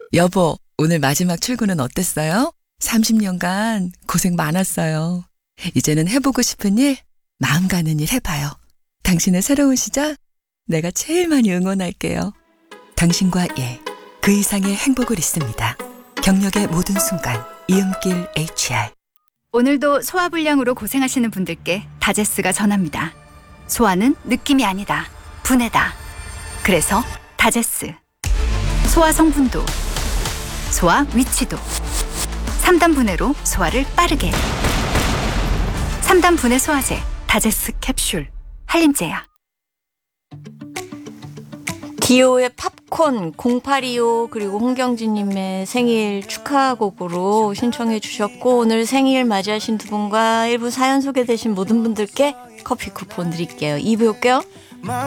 여보, 오늘 마지막 출근은 어땠어요? 30년간 고생 많았어요. 이제는 해보고 싶은 일, 마음 가는 일 해봐요. 당신의 새로운 시작, 내가 제일 많이 응원할게요. 당신과 그 이상의 행복을 있습니다. 경력의 모든 순간, 이음길 HR. 오늘도 소화불량으로 고생하시는 분들께 다제스가 전합니다. 소화는 느낌이 아니다. 분해다. 그래서 다제스. 소화 성분도, 소화 위치도. 3단 분해로 소화를 빠르게. 3단 분해 소화제 다제스 캡슐. 한림제약. 디오의 팝콘 0825 그리고 홍경진님의 생일 축하곡으로 신청해 주셨고, 오늘 생일 맞이하신 두 분과 일부 사연 소개되신 모든 분들께 커피 쿠폰 드릴게요. 2부 올게요.